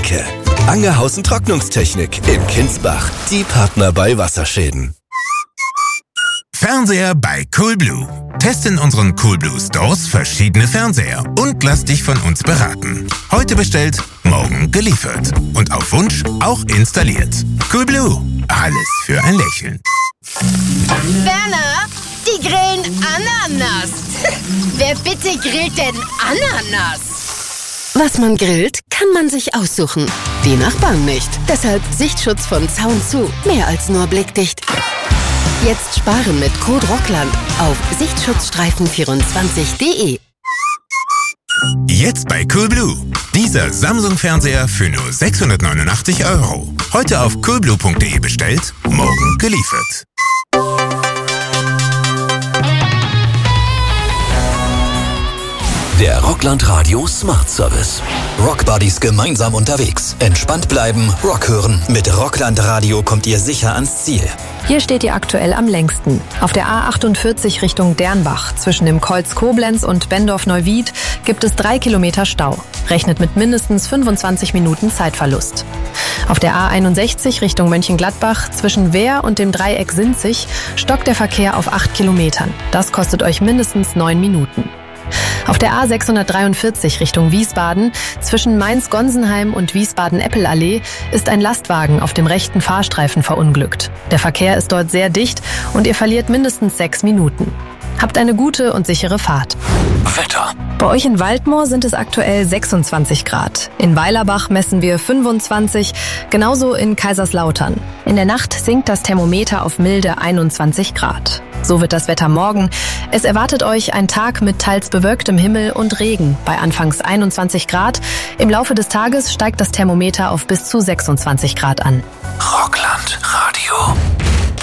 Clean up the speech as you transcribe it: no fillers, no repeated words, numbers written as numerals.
Danke. Angerhausen Trocknungstechnik in Kinsbach. Die Partner bei Wasserschäden. Fernseher bei Coolblue. Teste in unseren Coolblue Stores verschiedene Fernseher und lass dich von uns beraten. Heute bestellt, morgen geliefert. Und auf Wunsch auch installiert. Coolblue. Alles für ein Lächeln. Werner, die grillen Ananas. Wer bitte grillt denn Ananas? Was man grillt, kann man sich aussuchen. Die Nachbarn nicht. Deshalb Sichtschutz von Zaun zu. Mehr als nur blickdicht. Jetzt sparen mit Code ROCKLAND auf Sichtschutzstreifen24.de. Jetzt bei Coolblue. Dieser Samsung-Fernseher für nur 689 €. Heute auf coolblue.de bestellt, morgen geliefert. Der Rockland Radio Smart Service. Rockbuddies gemeinsam unterwegs. Entspannt bleiben, Rock hören. Mit Rockland Radio kommt ihr sicher ans Ziel. Hier steht ihr aktuell am längsten. Auf der A48 Richtung Dernbach zwischen dem Kreuz Koblenz und Bendorf-Neuwied gibt es 3 Kilometer Stau. Rechnet mit mindestens 25 Minuten Zeitverlust. Auf der A61 Richtung Mönchengladbach zwischen Wehr und dem Dreieck Sinzig stockt der Verkehr auf 8 Kilometern. Das kostet euch mindestens 9 Minuten. Auf der A643 Richtung Wiesbaden zwischen Mainz-Gonsenheim und Wiesbaden-Eppelallee ist ein Lastwagen auf dem rechten Fahrstreifen verunglückt. Der Verkehr ist dort sehr dicht und ihr verliert mindestens 6 Minuten. Habt eine gute und sichere Fahrt. Wetter. Bei euch in Waldmoor sind es aktuell 26 Grad. In Weilerbach messen wir 25, genauso in Kaiserslautern. In der Nacht sinkt das Thermometer auf milde 21 Grad. So wird das Wetter morgen. Es erwartet euch ein Tag mit teils bewölktem Himmel und Regen bei anfangs 21 Grad. Im Laufe des Tages steigt das Thermometer auf bis zu 26 Grad an. Rock